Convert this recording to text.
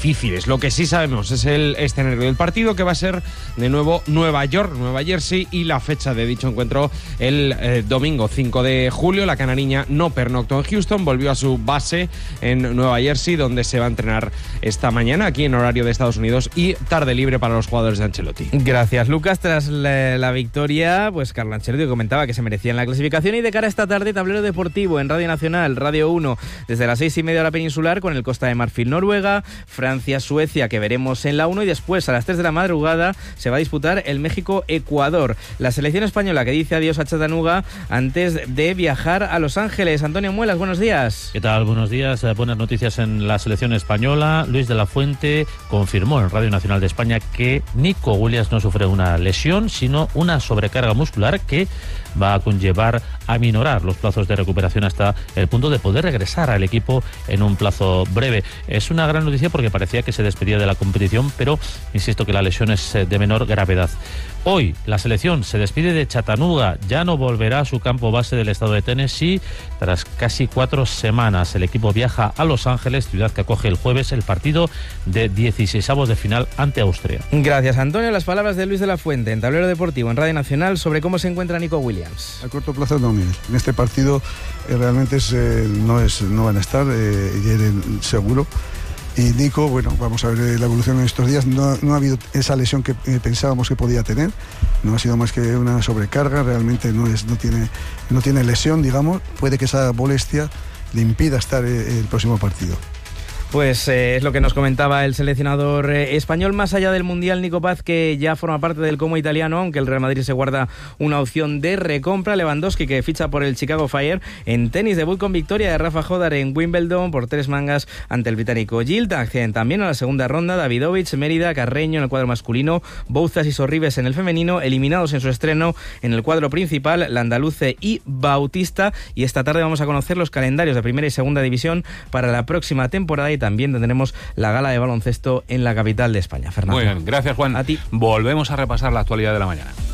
difíciles. Lo que sí sabemos es el escenario del partido, que va a ser de nuevo Nueva York, Nueva Jersey, y la fecha de dicho encuentro el domingo 5 de julio. La canariña no pernoctó en Houston, volvió a su base en Nueva Jersey, donde se va a entrenar esta mañana aquí en horario de Estados Unidos y tarde libre para los jugadores de Ancelotti. Gracias, Lucas. Tras la victoria, pues Carlo Ancelotti comentaba que se merecía en la clasificación, y de cara a esta tarde, tablero deportivo en Radio Nacional, Radio 1, desde las 6:30 hora peninsular, con el Costa de Marfil Noruega, Francia Suecia, que veremos en la 1, y después a las 3 de la madrugada se va a disputar el México Ecuador. La selección española que dice adiós a Chattanooga antes de viajar a Los Ángeles. Antonio Muelas, buenos días. ¿Qué tal? Buenos días. Buenas noticias en la selección española. Luis de la Fuente confirmó en Radio Nacional de España que Nico Williams no sufre una lesión, sino una sobrecarga muscular que va a conllevar a minorar los plazos de recuperación hasta el punto de poder regresar al equipo en un plazo breve. Es una gran noticia porque parecía que se despedía de la competición, pero insisto que la lesión es de menor gravedad. Hoy la selección se despide de Chattanooga, ya no volverá a su campo base del estado de Tennessee. Tras casi 4 semanas, el equipo viaja a Los Ángeles, ciudad que acoge el jueves el partido de 16avos de final ante Austria. Gracias, Antonio. Las palabras de Luis de la Fuente en Tablero Deportivo en Radio Nacional sobre cómo se encuentra Nico Williams. A corto plazo no, mire. En este partido realmente no van a estar, seguro. Y Nico, bueno, vamos a ver la evolución en estos días. No ha habido esa lesión que pensábamos que podía tener. No ha sido más que una sobrecarga. Realmente no tiene lesión, digamos. Puede que esa molestia le impida estar el próximo partido. Pues es lo que nos comentaba el seleccionador español. Más allá del Mundial, Nico Paz, que ya forma parte del Como italiano, aunque el Real Madrid se guarda una opción de recompra. Lewandowski, que ficha por el Chicago Fire. En tenis, debut con victoria de Rafa Jodar en Wimbledon por 3 mangas ante el británico Gilt. Acceden también a la segunda ronda Davidovich, Mérida, Carreño en el cuadro masculino, Bouzas y Sorribes en el femenino, eliminados en su estreno en el cuadro principal, Landaluce y Bautista. Y esta tarde vamos a conocer los calendarios de primera y segunda división para la próxima temporada, y también tendremos la gala de baloncesto en la capital de España. Fernando. Muy bien, gracias, Juan. A ti. Volvemos a repasar la actualidad de la mañana.